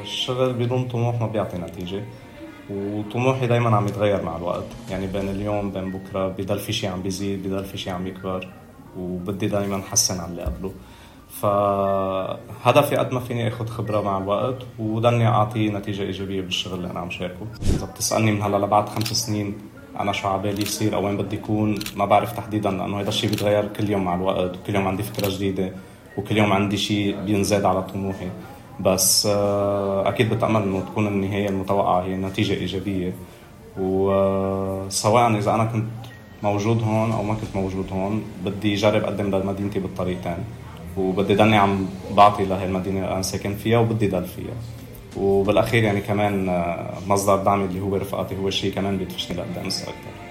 الشغل بدون طموح ما بيعطي نتيجة، وطموحي دايما عم يتغير مع الوقت. يعني بين اليوم بين بكرة بضل في شي عم بيزيد، بضل في شي عم يكبر، وبدي دايما حسن على اللي قبله. فهدفي قد ما فيني اخد خبرة مع الوقت وضلني اعطي نتيجة ايجابية بالشغل اللي انا عم شاركه. اذا بتسألني من هلا لبعد 5 سنين انا شو عبالي يصير او وين بدي يكون، ما بعرف تحديدا، لانه هذا الشيء بيتغير كل يوم مع الوقت، وكل يوم عندي فكرة جديدة، وكل يوم عندي شيء بينزاد على طموحي. بس اكيد بتأمل انه تكون النهاية المتوقعة هي نتيجة ايجابية. وسواء اذا انا كنت موجود هون او ما كنت موجود هون، بدي اجرب اقدم لمدينتي بالطريقتين، وبدي ضلني عم بعطي لهي المدينة اللي انا ساكن فيها وبدي ضل فيها. وبالاخير يعني كمان مصدر دعمي اللي هو رفقاتي هو الشيء كمان بيدفشني لقدام اكثر.